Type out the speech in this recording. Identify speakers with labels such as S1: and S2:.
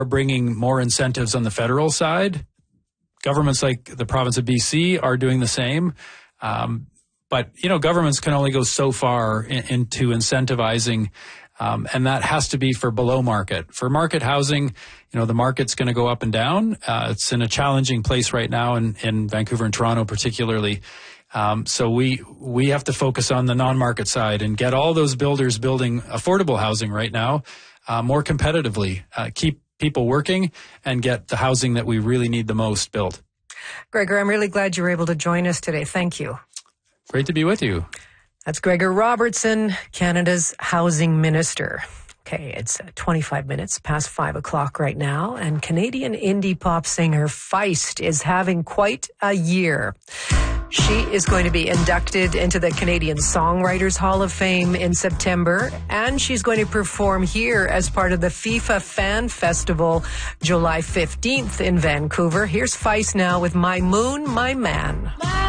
S1: are bringing more incentives on the federal side. Governments like the province of BC are doing the same. But, governments can only go so far into incentivizing, and that has to be for below market. For market housing, the market's going to go up and down. It's in a challenging place right now in Vancouver and Toronto particularly. So we have to focus on the non-market side and get all those builders building affordable housing right now more competitively, keep people working, and get the housing that we really need the most built.
S2: Gregor, I'm really glad you were able to join us today. Thank you.
S1: Great to be with you.
S2: That's Gregor Robertson, Canada's housing minister. Okay, it's 25 minutes past 5 o'clock right now, and Canadian indie pop singer Feist is having quite a year. She is going to be inducted into the Canadian Songwriters Hall of Fame in September, and she's going to perform here as part of the FIFA Fan Festival July 15th in Vancouver. Here's Feist now with My Moon, My Man.